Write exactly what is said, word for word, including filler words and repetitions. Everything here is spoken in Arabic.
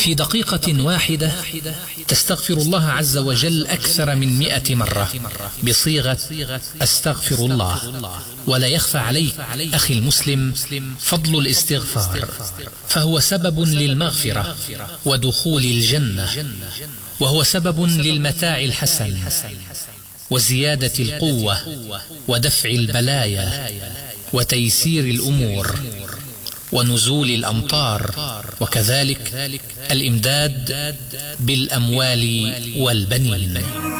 في دقيقة واحدة تستغفر الله عز وجل أكثر من مئة مرة بصيغة أستغفر الله. ولا يخفى عليك أخي المسلم فضل الاستغفار، فهو سبب للمغفرة ودخول الجنة، وهو سبب للمتاع الحسن وزيادة القوة ودفع البلايا وتيسير الأمور ونزول الأمطار، وكذلك الإمداد بالأموال والبنين.